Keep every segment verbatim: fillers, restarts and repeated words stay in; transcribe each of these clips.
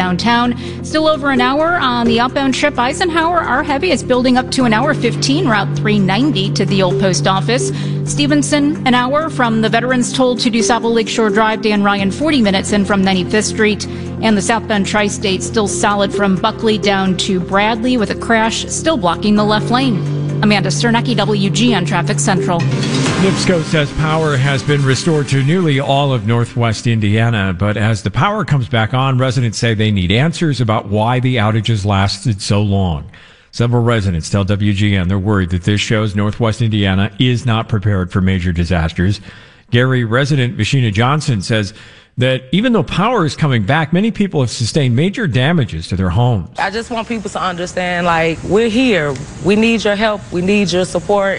downtown. Still over an hour on the outbound trip. Eisenhower are heavy. It's building up to an hour fifteen, Route three ninety to the old post office. Stevenson, an hour from the Veterans Toll to DuSable Lakeshore Drive. Dan Ryan, forty minutes in from ninety-fifth Street. And the southbound tri-state still solid from Buckley down to Bradley with a crash still blocking the left lane. Amanda Sternecki, W G N Traffic Central. NIPSCO says power has been restored to nearly all of northwest Indiana, but as the power comes back on, residents say they need answers about why the outages lasted so long. Several residents tell W G N they're worried that this shows northwest Indiana is not prepared for major disasters. Gary resident Vashina Johnson says that even though power is coming back, many people have sustained major damages to their homes. I just want people to understand, like, we're here. We need your help. We need your support.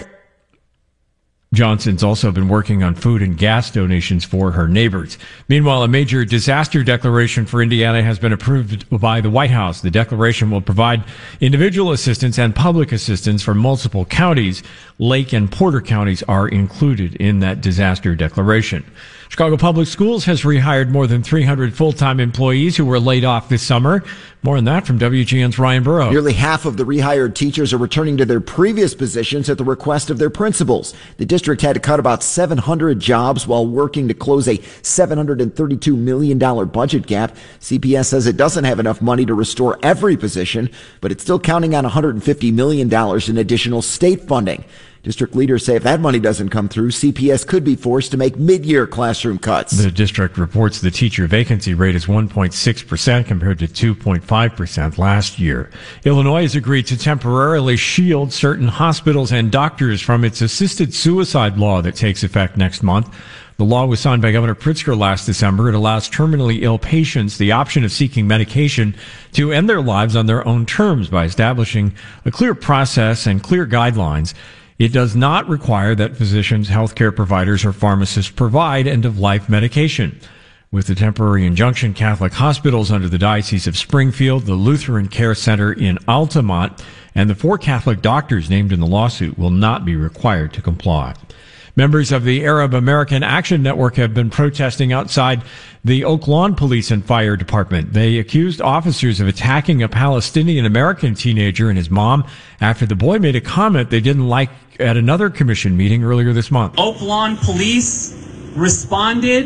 Johnson's also been working on food and gas donations for her neighbors. Meanwhile, a major disaster declaration for Indiana has been approved by the White House. The declaration will provide individual assistance and public assistance for multiple counties. Lake and Porter counties are included in that disaster declaration. Chicago Public Schools has rehired more than three hundred full-time employees who were laid off this summer. More on that from W G N's Ryan Burrow. Nearly half of the rehired teachers are returning to their previous positions at the request of their principals. The district had to cut about seven hundred jobs while working to close a seven hundred thirty-two million dollars budget gap. C P S says it doesn't have enough money to restore every position, but it's still counting on one hundred fifty million dollars in additional state funding. District leaders say if that money doesn't come through, C P S could be forced to make mid-year classroom cuts. The district reports the teacher vacancy rate is one point six percent compared to two point five percent last year. Illinois has agreed to temporarily shield certain hospitals and doctors from its assisted suicide law that takes effect next month. The law was signed by Governor Pritzker last December. It allows terminally ill patients the option of seeking medication to end their lives on their own terms by establishing a clear process and clear guidelines. It does not require that physicians, healthcare providers, or pharmacists provide end-of-life medication. With the temporary injunction, Catholic hospitals under the Diocese of Springfield, the Lutheran Care Center in Altamont, and the four Catholic doctors named in the lawsuit will not be required to comply. Members of the Arab American Action Network have been protesting outside the Oak Lawn Police and Fire Department. They accused officers of attacking a Palestinian American teenager and his mom after the boy made a comment they didn't like at another commission meeting earlier this month. Oak Lawn Police responded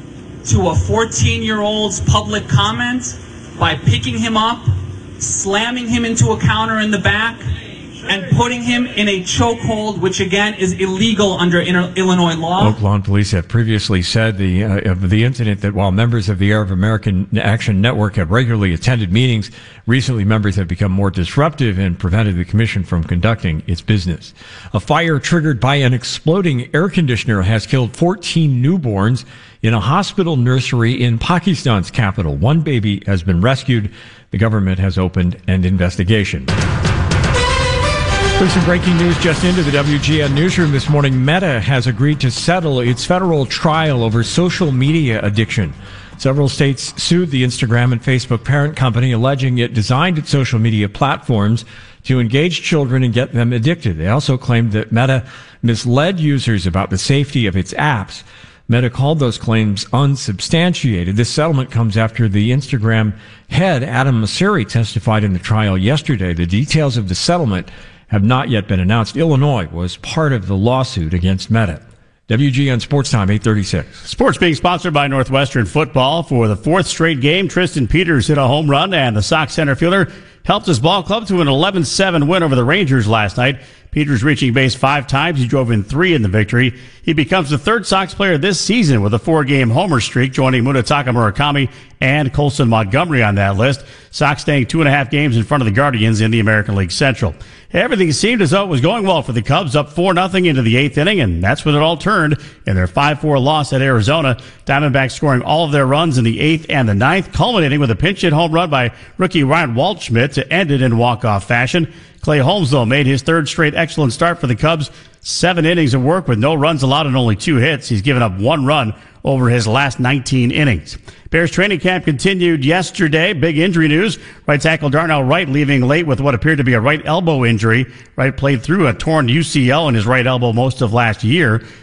to a fourteen-year-old's public comment by picking him up, slamming him into a counter in the back, and putting him in a chokehold, which again is illegal under Illinois law. Oak Lawn Police have previously said the uh, of the incident that while members of the Arab American Action Network have regularly attended meetings, recently members have become more disruptive and prevented the commission from conducting its business. A fire triggered by an exploding air conditioner has killed fourteen newborns in a hospital nursery in Pakistan's capital. One baby has been rescued. The government has opened an investigation. There's some breaking news just into the W G N newsroom this morning. Meta has agreed to settle its federal trial over social media addiction. Several states sued the Instagram and Facebook parent company, alleging it designed its social media platforms to engage children and get them addicted. They also claimed that Meta misled users about the safety of its apps. Meta called those claims unsubstantiated. This settlement comes after the Instagram head, Adam Mosseri, testified in the trial yesterday. The details of the settlement have not yet been announced. Illinois was part of the lawsuit against Meta. W G N Sports Time, eight thirty-six. Sports being sponsored by Northwestern Football. For the fourth straight game, Tristan Peters hit a home run, and the Sox center fielder helped his ball club to an eleven seven win over the Rangers last night. Peters reaching base five times. He drove in three in the victory. He becomes the third Sox player this season with a four-game homer streak, joining Munetaka Murakami and Colson Montgomery on that list. Sox staying two and a half games in front of the Guardians in the American League Central. Everything seemed as though it was going well for the Cubs, up four nothing into the eighth inning, and that's when it all turned in their five four loss at Arizona. Diamondbacks scoring all of their runs in the eighth and the ninth, culminating with a pinch-hit home run by rookie Ryan Waldschmidt to end it in walk-off fashion. Clay Holmes, though, made his third straight excellent start for the Cubs. Seven innings of work with no runs allowed and only two hits. He's given up one run over his last nineteen innings. Bears training camp continued yesterday. Big injury news. Right tackle Darnell Wright leaving late with what appeared to be a right elbow injury. Wright played through a torn U C L in his right elbow most of last year.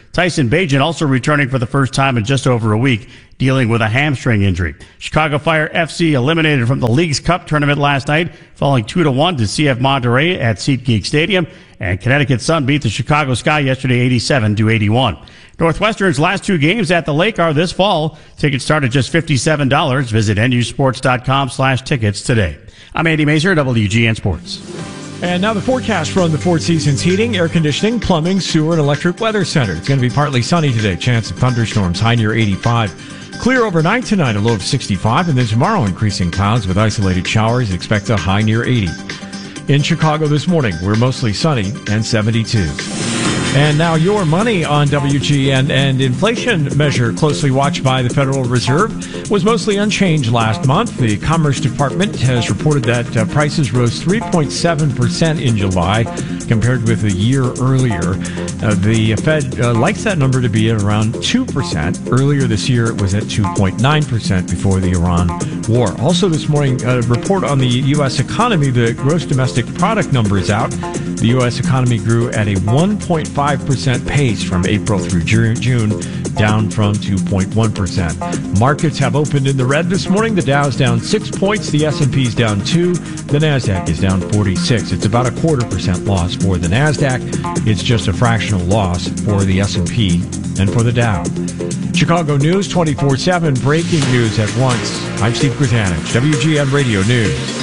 Tyson Bagent also returning for the first time in just over a week, dealing with a hamstring injury. Chicago Fire F C eliminated from the League's Cup tournament last night, falling two to one to C F Monterey at SeatGeek Stadium. And Connecticut Sun beat the Chicago Sky yesterday eighty-seven to eighty-one. Northwestern's last two games at the Lake are this fall. Tickets start at just fifty-seven dollars. Visit N U sports dot com slash tickets today. I'm Andy Mazer, W G N Sports. And now the forecast from the Four Seasons Heating, Air Conditioning, Plumbing, Sewer, and Electric Weather Center. It's going to be partly sunny today. Chance of thunderstorms, high near eighty-five. Clear overnight tonight, a low of sixty-five. And then tomorrow, increasing clouds with isolated showers. Expect a high near eighty. In Chicago this morning, we're mostly sunny and seventy-two. And now your money on W G N. And inflation measure closely watched by the Federal Reserve was mostly unchanged last month. The Commerce Department has reported that uh, prices rose three point seven percent in July compared with a year earlier. Uh, the Fed uh, likes that number to be at around two percent. Earlier this year, it was at two point nine percent before the Iran war. Also this morning, a report on the U S economy. The gross domestic product number is out. The U S economy grew at a one point five percent pace from April through June, down from two point one percent. Markets have opened in the red this morning. The Dow's down six points. The S and P's down two. The NASDAQ is down forty-six. It's about a quarter percent loss for the NASDAQ. It's just a fractional loss for the S and P and for the Dow. Chicago News twenty-four seven, breaking news at once. I'm Steve Krasanik, W G N Radio News.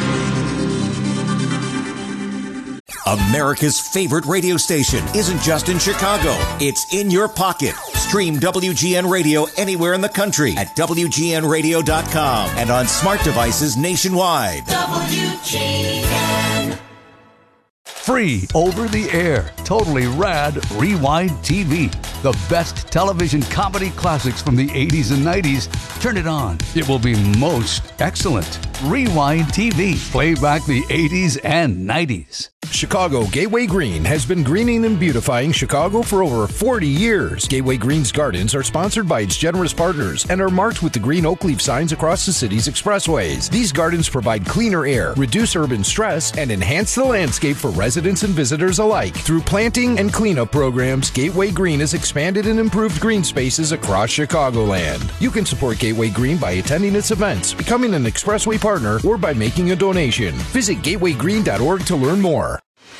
America's favorite radio station isn't just in Chicago. It's in your pocket. Stream W G N Radio anywhere in the country at W G N radio dot com and on smart devices nationwide. W G N. Free over the air, totally rad Rewind T V. The best television comedy classics from the eighties and nineties. Turn it on. It will be most excellent. Rewind T V. Play back the eighties and nineties. Chicago Gateway Green has been greening and beautifying Chicago for over forty years. Gateway Green's gardens are sponsored by its generous partners and are marked with the green oak leaf signs across the city's expressways. These gardens provide cleaner air, reduce urban stress, and enhance the landscape for residents and visitors alike. Through planting and cleanup programs, Gateway Green has expanded and improved green spaces across Chicagoland. You can support Gateway Green by attending its events, becoming an expressway partner, or by making a donation. Visit gateway green dot org to learn more.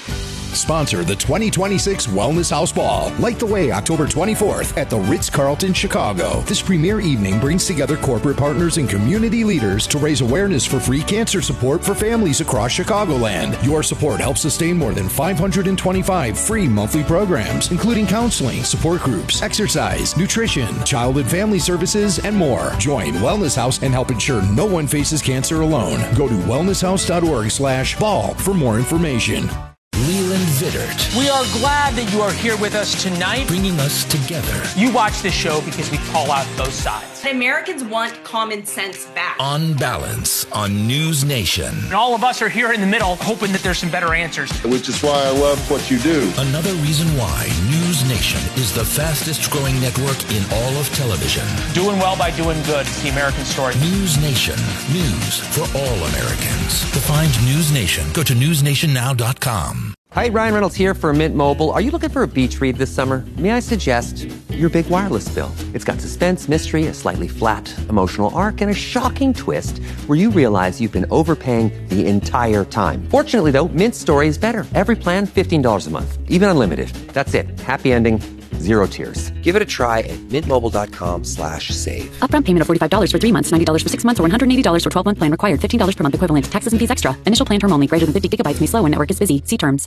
Sponsor the twenty twenty-six Wellness House Ball. Light the way October twenty-fourth at the Ritz-Carlton, Chicago. This premier evening brings together corporate partners and community leaders to raise awareness for free cancer support for families across Chicagoland. Your support helps sustain more than five hundred twenty-five free monthly programs, including counseling, support groups, exercise, nutrition, child and family services, and more. Join Wellness House and help ensure no one faces cancer alone. Go to wellness house dot org slash ball for more information. Leland Vittert. We are glad that you are here with us tonight. Bringing us together. You watch this show because we call out both sides. Americans want common sense back. On Balance on News Nation. And all of us are here in the middle hoping that there's some better answers. Which is why I love what you do. Another reason why News Nation is the fastest growing network in all of television. Doing well by doing good. It's the American story. News Nation. News for all Americans. To find News Nation, go to news nation now dot com. Hi, Ryan Reynolds here for Mint Mobile. Are you looking for a beach read this summer? May I suggest your big wireless bill? It's got suspense, mystery, a slightly flat emotional arc, and a shocking twist where you realize you've been overpaying the entire time. Fortunately, though, Mint's story is better. Every plan, fifteen dollars a month, even unlimited. That's it. Happy ending. Zero tears. Give it a try at mintmobile.com slash save. Upfront payment of forty-five dollars for three months, ninety dollars for six months, or one hundred eighty dollars for twelve-month plan required. fifteen dollars per month equivalent. Taxes and fees extra. Initial plan term only. Greater than fifty gigabytes may slow when network is busy. See terms.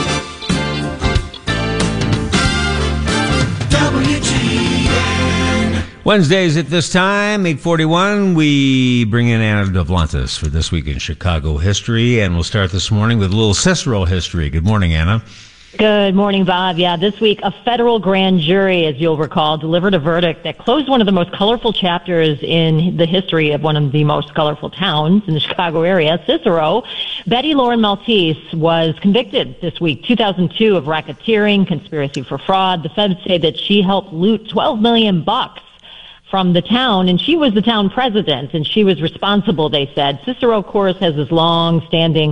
W G N. Wednesdays at this time, eight forty-one, we bring in Anna Dovlantis for This Week in Chicago History, and we'll start this morning with a little Cicero history. Good morning, Anna. Good morning, Bob. Yeah, this week, a federal grand jury, as you'll recall, delivered a verdict that closed one of the most colorful chapters in the history of one of the most colorful towns in the Chicago area, Cicero. Betty Lauren Maltese was convicted this week, two thousand two, of racketeering, conspiracy for fraud. The feds say that she helped loot twelve million bucks from the town, and she was the town president, and she was responsible, they said. Cicero, of course, has this long-standing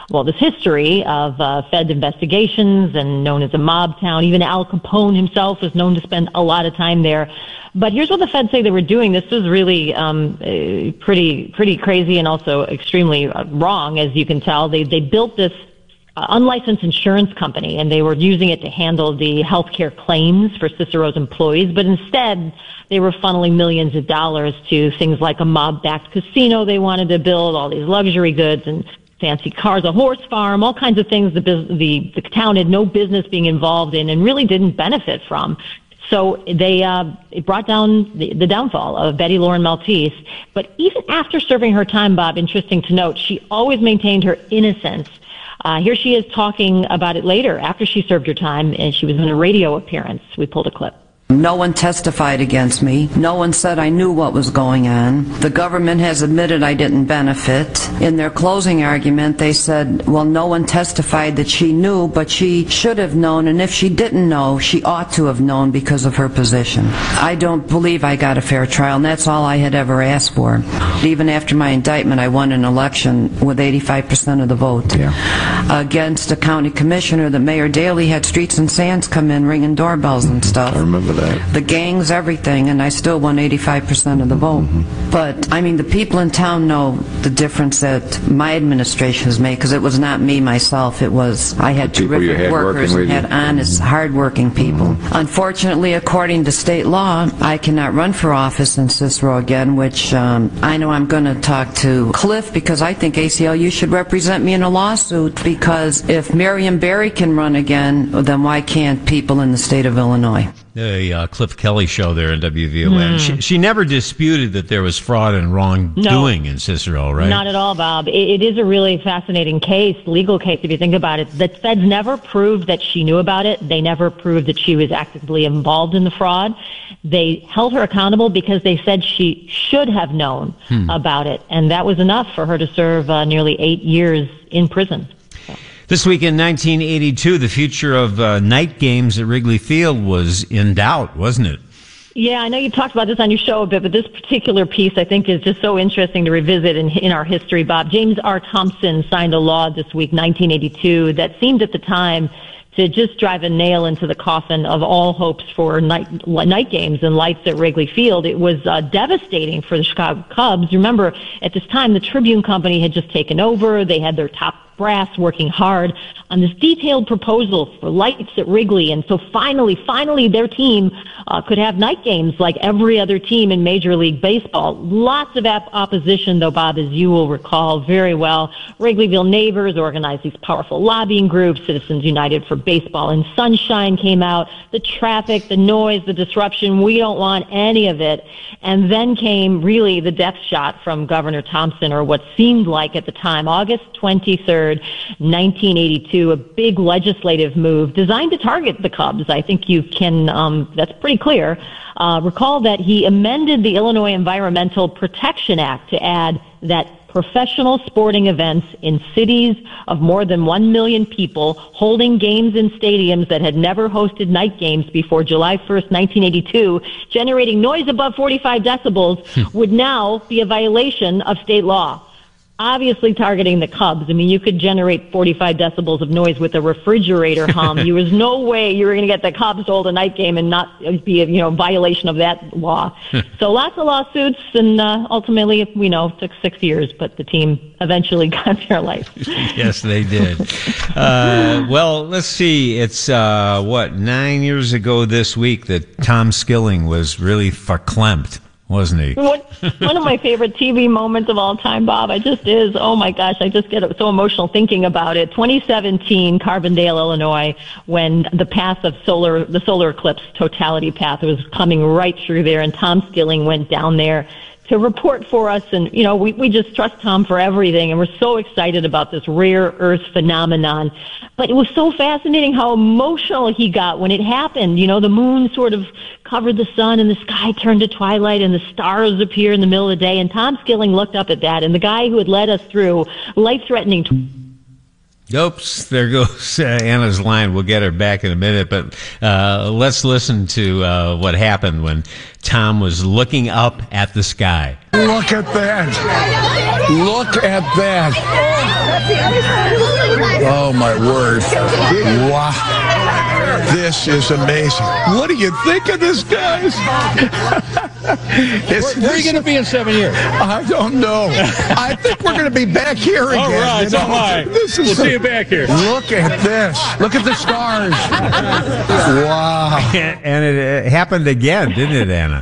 well, this history of uh, Fed investigations and known as a mob town. Even Al Capone himself was known to spend a lot of time there. But here's what the Fed say they were doing. This was really um, uh, pretty pretty crazy and also extremely uh, wrong, as you can tell. They they built this uh, unlicensed insurance company, and they were using it to handle the healthcare claims for Cicero's employees. But instead, they were funneling millions of dollars to things like a mob-backed casino they wanted to build, all these luxury goods and fancy cars, a horse farm, all kinds of things the the, the town had no business being involved in and really didn't benefit from. So they uh, it brought down the, the downfall of Betty Lauren Maltese. But even after serving her time, Bob, interesting to note, she always maintained her innocence. Uh, here she is talking about it later after she served her time, and she was in a radio appearance. We pulled a clip. No one testified against me. No one said I knew what was going on. The government has admitted I didn't benefit. In their closing argument, they said, well, no one testified that she knew, but she should have known, and if she didn't know, she ought to have known because of her position. I don't believe I got a fair trial, and that's all I had ever asked for. Even after my indictment, I won an election with eighty-five percent of the vote. Yeah. Against a county commissioner that Mayor Daley had Streets and Sands come in ringing doorbells and stuff. I remember that. The gangs, everything, and I still won eighty-five percent of the vote. Mm-hmm. But, I mean, the people in town know the difference that my administration has made, because it was not me, myself. It was, I had terrific had workers and had honest, hard-working people. Mm-hmm. Unfortunately, according to state law, I cannot run for office in Cicero again, which um, I know I'm going to talk to Cliff, because I think A C L U should represent me in a lawsuit, because if Miriam Berry can run again, then why can't people in the state of Illinois? The uh, Cliff Kelly show there in W V O N. Mm. She, she never disputed that there was fraud and wrongdoing no, in Cicero, right? Not at all, Bob. It, it is a really fascinating case, legal case, if you think about it. The feds never proved that she knew about it. They never proved that she was actively involved in the fraud. They held her accountable because they said she should have known hmm. about it. And that was enough for her to serve uh, nearly eight years in prison. This week in nineteen eighty-two, the future of uh, night games at Wrigley Field was in doubt, wasn't it? Yeah, I know you talked about this on your show a bit, but this particular piece I think is just so interesting to revisit in, in our history, Bob. James R. Thompson signed a law this week, nineteen eighty-two, that seemed at the time to just drive a nail into the coffin of all hopes for night night games and lights at Wrigley Field. It was uh, devastating for the Chicago Cubs. Remember, at this time, the Tribune Company had just taken over. They had their top brass working hard on this detailed proposal for lights at Wrigley. And so finally, finally, their team uh, could have night games like every other team in Major League Baseball. Lots of op- opposition, though, Bob, as you will recall very well. Wrigleyville neighbors organized these powerful lobbying groups. Citizens United for Baseball and Sunshine came out. The traffic, the noise, the disruption, we don't want any of it. And then came really the death shot from Governor Thompson, or what seemed like at the time, August twenty-third, nineteen eighty-two, a big legislative move designed to target the Cubs. I think you can, um, that's pretty clear. Uh, recall that he amended the Illinois Environmental Protection Act to add that professional sporting events in cities of more than one million people holding games in stadiums that had never hosted night games before July first, nineteen eighty-two, generating noise above forty-five decibels, would now be a violation of state law. Obviously targeting the Cubs. I mean, you could generate forty-five decibels of noise with a refrigerator hum. There was no way you were going to get the Cubs to hold a night game and not be a, you know, violation of that law. So lots of lawsuits, and uh, ultimately, we know, it took six years, but the team eventually got their life. Yes, they did. Uh, well, let's see. It's, uh, what, nine years ago this week that Tom Skilling was really verklempt, wasn't he? One, one of my favorite T V moments of all time, Bob. I just is. Oh my gosh, I just get so emotional thinking about it. twenty seventeen, Carbondale, Illinois, when the path of solar, the solar eclipse totality path was coming right through there, and Tom Skilling went down there to report for us. And, you know, we, we just trust Tom for everything, and we're so excited about this rare earth phenomenon. But it was so fascinating how emotional he got when it happened. You know, the moon sort of covered the sun, and the sky turned to twilight, and the stars appeared in the middle of the day. And Tom Skilling looked up at that, and the guy who had led us through life-threatening Oops, there goes uh, Anna's line. We'll get her back in a minute, but uh, let's listen to uh, what happened when Tom was looking up at the sky. Look at that. Look at that. Oh, my word. Wow. This is amazing. What do you think of this, guys? Where, where are you going to be in seven years? I don't know. I think we're going to be back here again. All right, you know? all right. This is we'll a, see you back here. Look at this. Look at the stars. Wow. And it happened again, didn't it, Anna?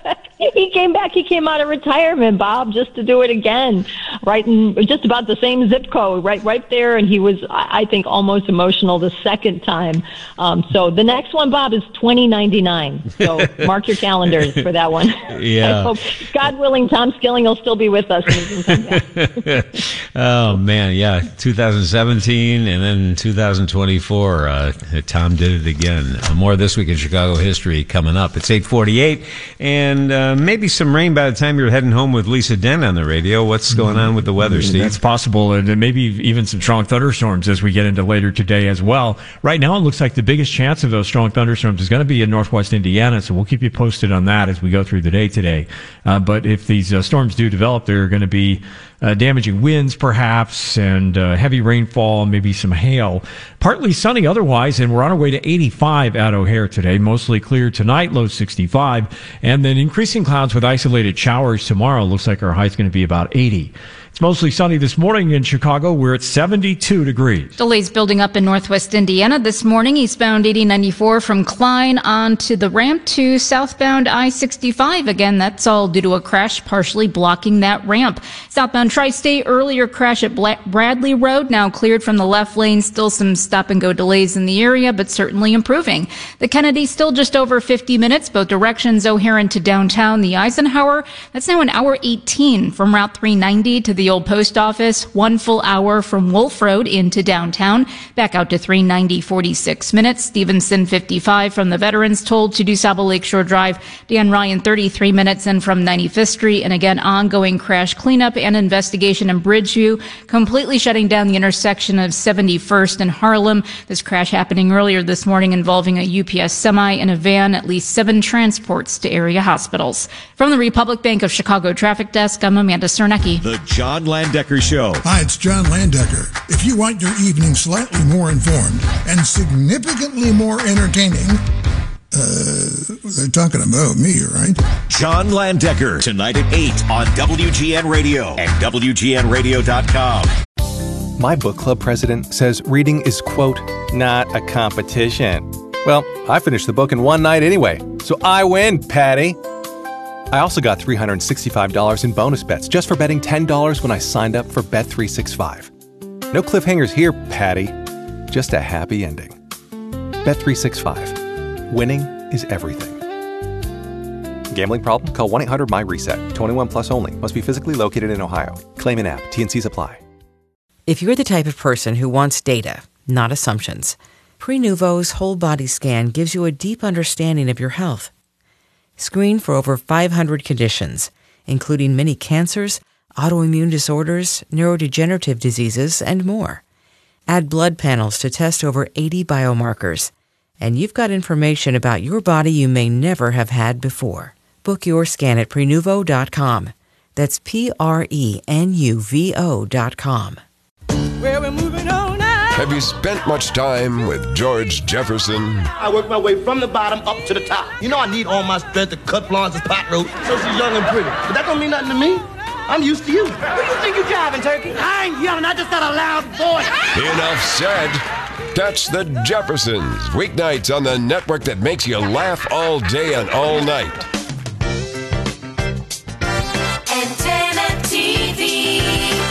He came back. He came out of retirement, Bob, just to do it again, right in just about the same zip code, right, right there. And he was, I think, almost emotional the second time. Um, so the next one, Bob, is twenty ninety-nine. So mark your calendars for that one. Yeah. I hope, God willing, Tom Skilling will still be with us when he can come back. Oh man, yeah, two thousand seventeen and then two thousand twenty-four. Uh, Tom did it again. Uh, more This Week in Chicago history coming up. It's eight forty-eight, and uh, maybe some rain by the time you're heading home with Lisa Dent on the radio. What's going on with the weather, Steve? That's possible, and maybe even some strong thunderstorms as we get into later today as well. Right now, it looks like the biggest chance of those strong thunderstorms is going to be in northwest Indiana, so we'll keep you posted on that as we go through the day today. Uh, but if these uh, storms do develop, they're going to be uh, damaging winds, perhaps, and uh, heavy rainfall, maybe some hail. Partly sunny otherwise, and we're on our way to eighty-five at O'Hare today. Mostly clear tonight, low sixty-five, and then increasing clouds with isolated showers tomorrow. Looks like our high's going to be about eighty. It's mostly sunny this morning in Chicago. We're at seventy-two degrees. Delays building up in northwest Indiana this morning. Eastbound eighty ninety-four from Klein on to the ramp to southbound I sixty-five. Again, that's all due to a crash partially blocking that ramp. Southbound Tri-State, earlier crash at Bradley Road, now cleared from the left lane. Still some stop-and-go delays in the area, but certainly improving. The Kennedy still just over fifty minutes, both directions, O'Hare into downtown. The Eisenhower, that's now an hour eighteen from Route three ninety to the Old Post Office. One full hour from Wolf Road into downtown. Back out to three ninety, forty-six minutes. Stevenson, fifty-five from the Veterans Toll to DuSable Lakeshore Drive. Dan Ryan, thirty-three minutes, and from ninety-fifth Street. And again, ongoing crash cleanup and investigation in Bridgeview, completely shutting down the intersection of seventy-first and Harlem. This crash happening earlier this morning involving a U P S semi and a van, at least seven transports to area hospitals. From the Republic Bank of Chicago Traffic Desk, I'm Amanda Cernecki. The John Landecker Show. Hi, it's John Landecker. If you want your evening slightly more informed and significantly more entertaining, uh, they're talking about me, right? John Landecker, tonight at eight on W G N Radio and W G N radio dot com. My book club president says reading is, quote, not a competition. Well, I finished the book in one night anyway, so I win, Patty. I also got three hundred sixty-five dollars in bonus bets just for betting ten dollars when I signed up for Bet three sixty-five. No cliffhangers here, Patty. Just a happy ending. Bet three sixty-five. Winning is everything. Gambling problem? Call one eight hundred my reset. twenty-one plus only. Must be physically located in Ohio. Claim in app. T and Cs apply. If you're the type of person who wants data, not assumptions, Prenuvo's whole body scan gives you a deep understanding of your health. Screen for over five hundred conditions, including many cancers, autoimmune disorders, neurodegenerative diseases, and more. Add blood panels to test over eighty biomarkers, and you've got information about your body you may never have had before. Book your scan at Prenuvo dot com. That's P R E N U V O dot com. Well, we're moving on now. Have you spent much time with George Jefferson? I work my way from the bottom up to the top. You know I need all my strength to cut Florence's pot roast so she's young and pretty. But that don't mean nothing to me. I'm used to you. Who you think you're driving, Turkey? I ain't yelling. I just got a loud voice. Enough said. Catch the Jeffersons weeknights on the network that makes you laugh all day and all night. Antenna T V.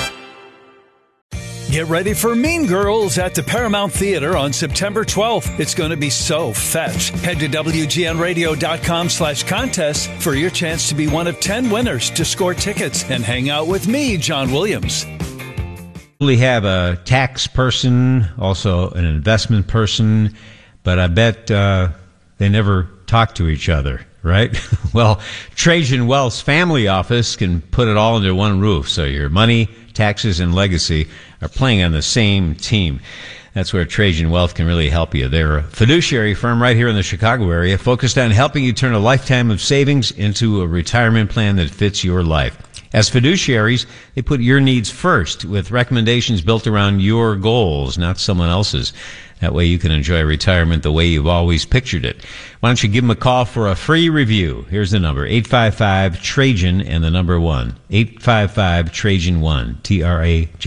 Get ready for Mean Girls at the Paramount Theater on September twelfth. It's going to be so fetch. Head to W G N radio dot com slash contest for your chance to be one of ten winners to score tickets and hang out with me, John Williams. We have a tax person, also an investment person, but I bet uh, they never talk to each other, right? Well, Trajan Wealth's family office can put it all under one roof, so your money, taxes, and legacy are playing on the same team. That's where Trajan Wealth can really help you. They're a fiduciary firm right here in the Chicago area, focused on helping you turn a lifetime of savings into a retirement plan that fits your life. As fiduciaries, they put your needs first with recommendations built around your goals, not someone else's. That way you can enjoy retirement the way you've always pictured it. Why don't you give them a call for a free review? Here's the number, eight five five, Trajan and the number one. eight five five, Trajan one, T R A J